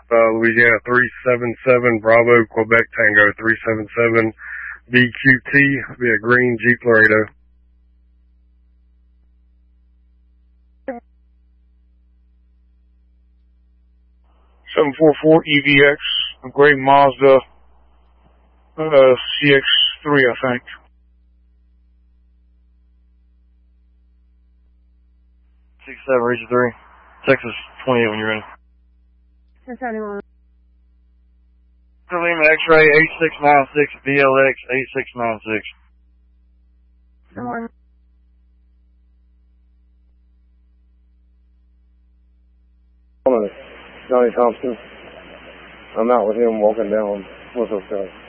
Louisiana 377, Bravo, Quebec Tango 377, BQT, via green Jeep Laredo. (744) EVX, a gray Mazda CX-3, I think. 67 Region 3, Texas 28 when you're ready. 71. Lima X-ray 8696, BLX 8696. Someone. Johnny Thompson. I'm out with him walking down Whistle Sky.